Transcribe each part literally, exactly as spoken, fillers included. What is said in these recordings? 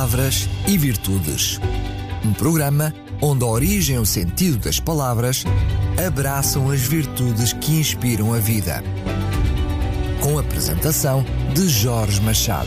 Palavras e Virtudes. Um programa onde a origem e o sentido das palavras abraçam as virtudes que inspiram a vida. Com a apresentação de Jorge Machado.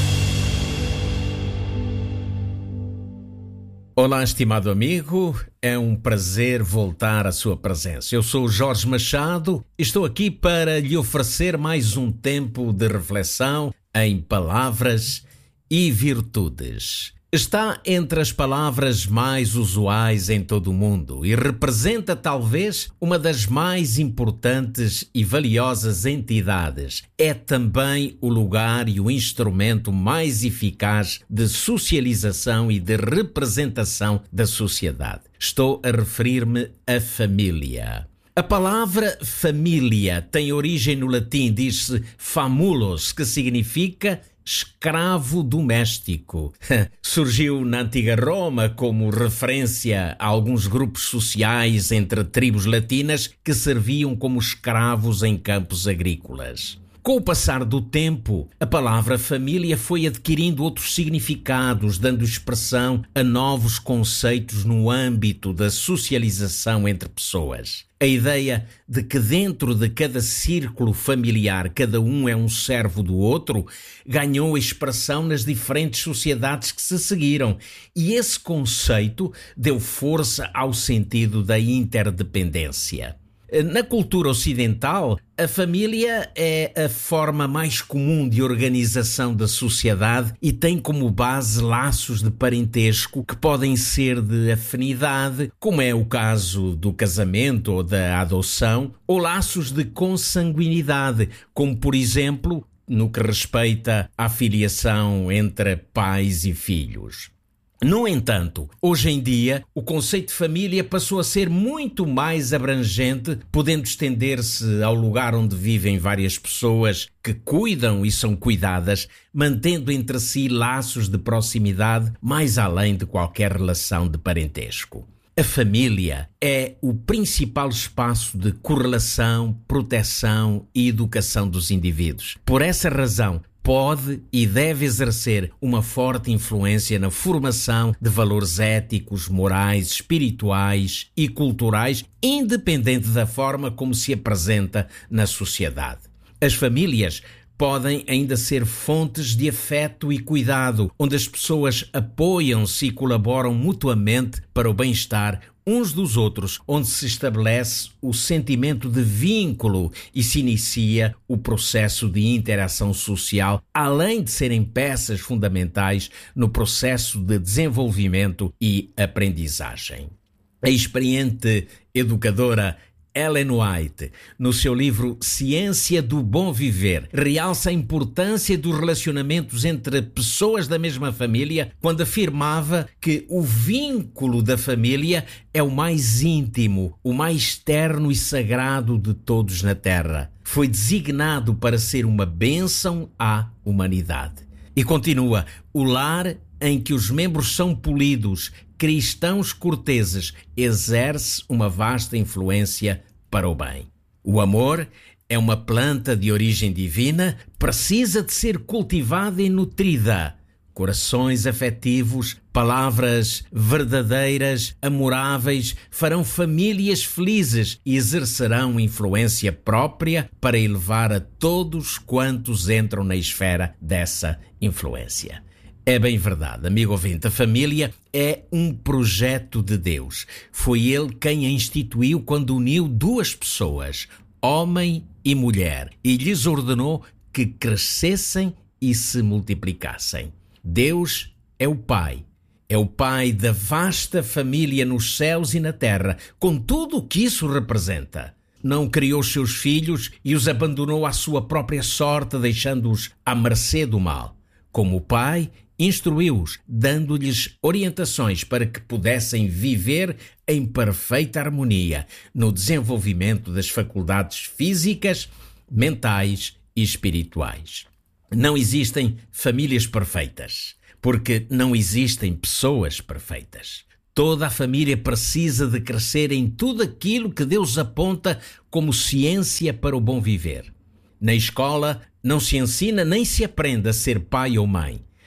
Olá, estimado amigo, é um prazer voltar à sua presença. Eu sou o Jorge Machado e estou aqui para lhe oferecer mais um tempo de reflexão em palavras e virtudes. Está entre as palavras mais usuais em todo o mundo e representa talvez uma das mais importantes e valiosas entidades. É também o lugar e o instrumento mais eficaz de socialização e de representação da sociedade. Estou a referir-me à família. A palavra família tem origem no latim, diz-se famulos, que significa escravo doméstico. Surgiu na antiga Roma como referência a alguns grupos sociais entre tribos latinas que serviam como escravos em campos agrícolas. Com o passar do tempo, a palavra família foi adquirindo outros significados, dando expressão a novos conceitos no âmbito da socialização entre pessoas. A ideia de que dentro de cada círculo familiar cada um é um servo do outro ganhou expressão nas diferentes sociedades que se seguiram, e esse conceito deu força ao sentido da interdependência. Na cultura ocidental, a família é a forma mais comum de organização da sociedade e tem como base laços de parentesco que podem ser de afinidade, como é o caso do casamento ou da adoção, ou laços de consanguinidade, como por exemplo no que respeita à filiação entre pais e filhos. No entanto, hoje em dia, o conceito de família passou a ser muito mais abrangente, podendo estender-se ao lugar onde vivem várias pessoas que cuidam e são cuidadas, mantendo entre si laços de proximidade mais além de qualquer relação de parentesco. A família é o principal espaço de correlação, proteção e educação dos indivíduos. Por essa razão, pode e deve exercer uma forte influência na formação de valores éticos, morais, espirituais e culturais, independente da forma como se apresenta na sociedade. As famílias podem ainda ser fontes de afeto e cuidado, onde as pessoas apoiam-se e colaboram mutuamente para o bem-estar uns dos outros, onde se estabelece o sentimento de vínculo e se inicia o processo de interação social, além de serem peças fundamentais no processo de desenvolvimento e aprendizagem. A experiente educadora Ellen White, no seu livro Ciência do Bom Viver, realça a importância dos relacionamentos entre pessoas da mesma família quando afirmava que o vínculo da família é o mais íntimo, o mais terno e sagrado de todos na Terra. Foi designado para ser uma bênção à humanidade. E continua, o lar em que os membros são polidos, cristãos corteses, exerce uma vasta influência para o bem. O amor é uma planta de origem divina, precisa de ser cultivada e nutrida. Corações afetivos, palavras verdadeiras, amoráveis, farão famílias felizes e exercerão influência própria para elevar a todos quantos entram na esfera dessa influência. É bem verdade, amigo ouvinte, a família é um projeto de Deus. Foi Ele quem a instituiu quando uniu duas pessoas, homem e mulher, e lhes ordenou que crescessem e se multiplicassem. Deus é o Pai. É o Pai da vasta família nos céus e na terra, com tudo o que isso representa. Não criou seus filhos e os abandonou à sua própria sorte, deixando-os à mercê do mal. Como Pai, instruiu-os, dando-lhes orientações para que pudessem viver em perfeita harmonia no desenvolvimento das faculdades físicas, mentais e espirituais. Não existem famílias perfeitas, porque não existem pessoas perfeitas. Toda a família precisa de crescer em tudo aquilo que Deus aponta como ciência para o bom viver. Na escola não se ensina nem se aprende a ser pai ou mãe.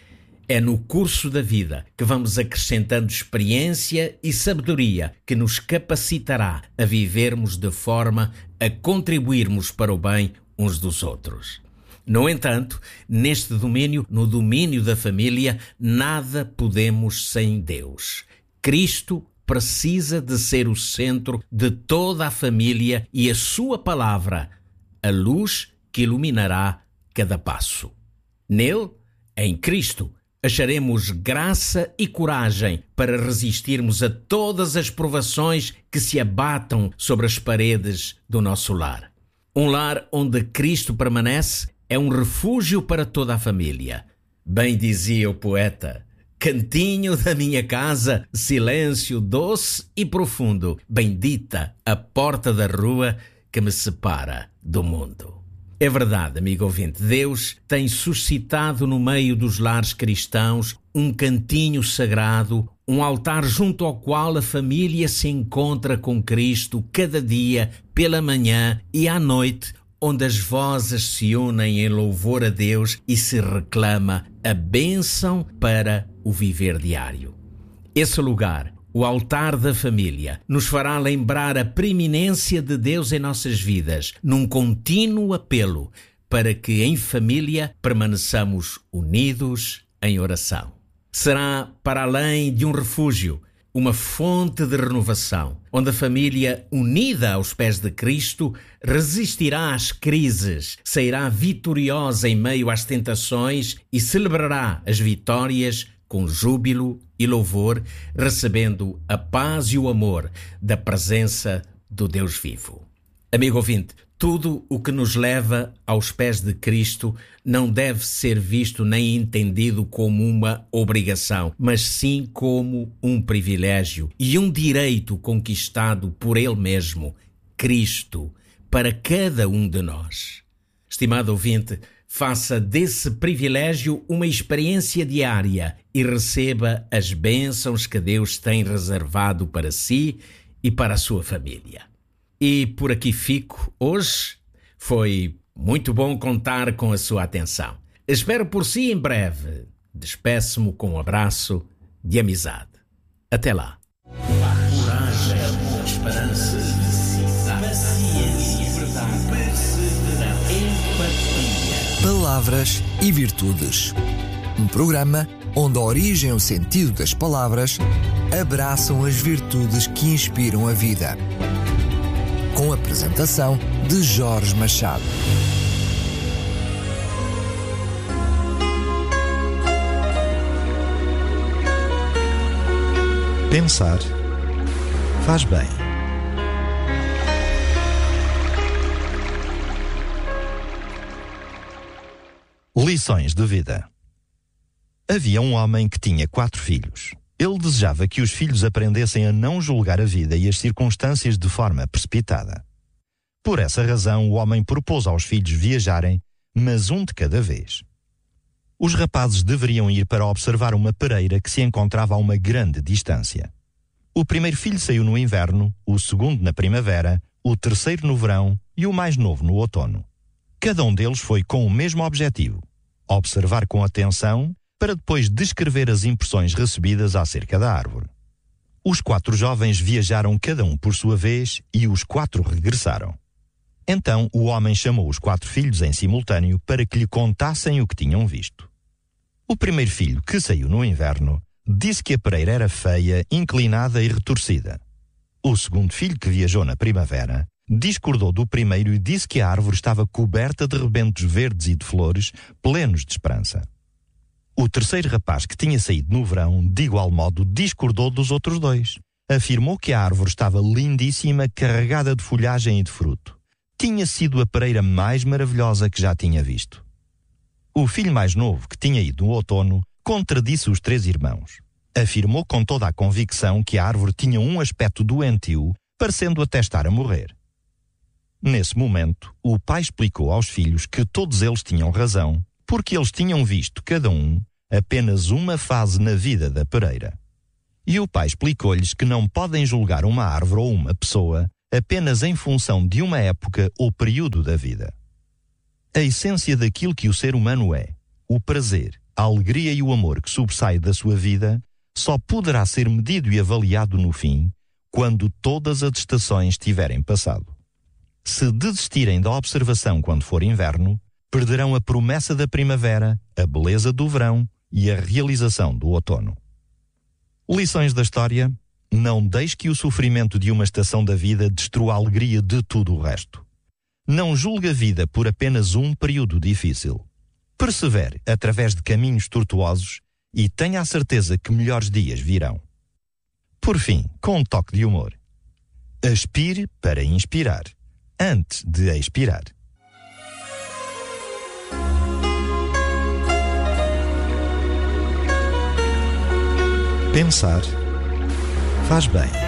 É no curso da vida que vamos acrescentando experiência e sabedoria que nos capacitará a vivermos de forma a contribuirmos para o bem uns dos outros. No entanto, neste domínio, no domínio da família, nada podemos sem Deus. Cristo precisa de ser o centro de toda a família e a sua palavra, a luz que iluminará cada passo. Nele, em Cristo, acharemos graça e coragem para resistirmos a todas as provações que se abatam sobre as paredes do nosso lar. Um lar onde Cristo permanece é um refúgio para toda a família. Bem dizia o poeta: cantinho da minha casa, silêncio doce e profundo, bendita a porta da rua que me separa do mundo. É verdade, amigo ouvinte, Deus tem suscitado no meio dos lares cristãos um cantinho sagrado, um altar junto ao qual a família se encontra com Cristo cada dia, pela manhã e à noite, onde as vozes se unem em louvor a Deus e se reclama a bênção para o viver diário. Esse lugar, o altar da família, nos fará lembrar a preeminência de Deus em nossas vidas, num contínuo apelo para que em família permaneçamos unidos em oração. Será, para além de um refúgio, uma fonte de renovação, onde a família, unida aos pés de Cristo, resistirá às crises, sairá vitoriosa em meio às tentações e celebrará as vitórias com júbilo e louvor, recebendo a paz e o amor da presença do Deus vivo. Amigo ouvinte, tudo o que nos leva aos pés de Cristo não deve ser visto nem entendido como uma obrigação, mas sim como um privilégio e um direito conquistado por Ele mesmo, Cristo, para cada um de nós. Estimado ouvinte, faça desse privilégio uma experiência diária e receba as bênçãos que Deus tem reservado para si e para a sua família. E por aqui fico hoje. Foi muito bom contar com a sua atenção. Espero por si em breve. Despeço-me com um abraço de amizade. Até lá. Coragem, amor, esperança, paciência, verdade, perseverança, empatia. Palavras e virtudes. Um programa onde a origem e o sentido das palavras abraçam as virtudes que inspiram a vida. Com a apresentação de Jorge Machado. Pensar faz bem. Lições de vida. Havia um homem que tinha quatro filhos. Ele desejava que os filhos aprendessem a não julgar a vida e as circunstâncias de forma precipitada. Por essa razão, o homem propôs aos filhos viajarem, mas um de cada vez. Os rapazes deveriam ir para observar uma pereira que se encontrava a uma grande distância. O primeiro filho saiu no inverno, o segundo na primavera, o terceiro no verão e o mais novo no outono. Cada um deles foi com o mesmo objetivo: observar com atenção, para depois descrever as impressões recebidas acerca da árvore. Os quatro jovens viajaram cada um por sua vez e os quatro regressaram. Então o homem chamou os quatro filhos em simultâneo para que lhe contassem o que tinham visto. O primeiro filho, que saiu no inverno, disse que a pereira era feia, inclinada e retorcida. O segundo filho, que viajou na primavera, discordou do primeiro e disse que a árvore estava coberta de rebentos verdes e de flores, plenos de esperança. O terceiro rapaz, que tinha saído no verão, de igual modo discordou dos outros dois. Afirmou que a árvore estava lindíssima, carregada de folhagem e de fruto. Tinha sido a pereira mais maravilhosa que já tinha visto. O filho mais novo, que tinha ido no outono, contradisse os três irmãos. Afirmou com toda a convicção que a árvore tinha um aspecto doentio, parecendo até estar a morrer. Nesse momento, o pai explicou aos filhos que todos eles tinham razão, porque eles tinham visto, cada um, apenas uma fase na vida da pereira. E o pai explicou-lhes que não podem julgar uma árvore ou uma pessoa apenas em função de uma época ou período da vida. A essência daquilo que o ser humano é, o prazer, a alegria e o amor que sobressai da sua vida só poderá ser medido e avaliado no fim, quando todas as estações tiverem passado. Se desistirem da observação quando for inverno, perderão a promessa da primavera, a beleza do verão e a realização do outono. Lições da história: não deixe que o sofrimento de uma estação da vida destrua a alegria de tudo o resto. Não julgue a vida por apenas um período difícil. Persevere através de caminhos tortuosos e tenha a certeza que melhores dias virão. Por fim, com um toque de humor: aspire para inspirar, antes de expirar. Pensar faz bem.